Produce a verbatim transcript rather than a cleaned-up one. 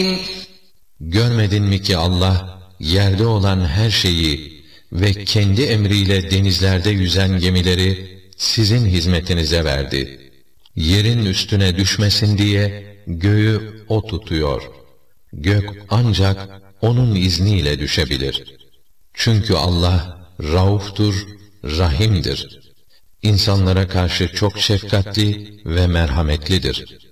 Görmedin mi ki Allah, yerde olan her şeyi ve kendi emriyle denizlerde yüzen gemileri sizin hizmetinize verdi. Yerin üstüne düşmesin diye göğü O tutuyor. Gök ancak O'nun izniyle düşebilir. Çünkü Allah Rauftur, Rahim'dir. İnsanlara karşı çok şefkatli ve merhametlidir.